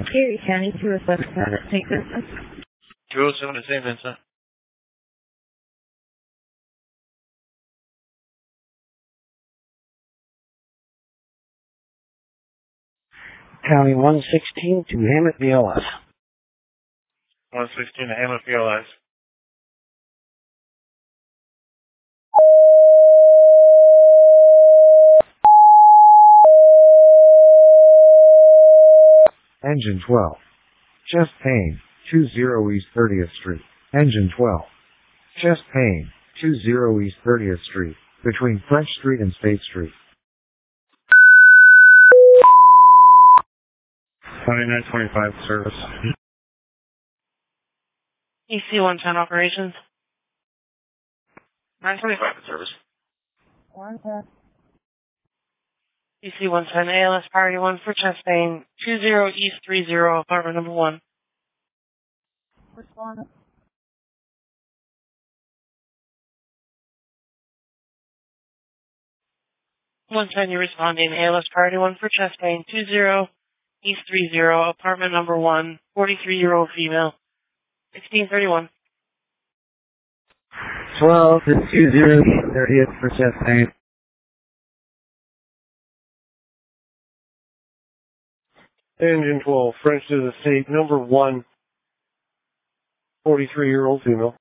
Erie County 207 St. Vincent. 207 to St. Vincent. County 116 to Hammett BLS. 116 to Hammett BLS. Engine 12. Chest pain, 20 East 30th Street. Engine 12. Chest pain, 20 East 30th Street, between French Street and State Street. 2925 service. EC 110 operations. 925 service. 110. EC 110 ALS Priority 1 for chest pain. 20 East 30, apartment number 1. Respondent. 110, you're responding. ALS Priority 1 for chest pain. 20 East 30, apartment number 1. 43-year-old female. 1631. 12 to 20 East 30th for chest pain. Engine 12, French to the State, number 1. 43-year-old female.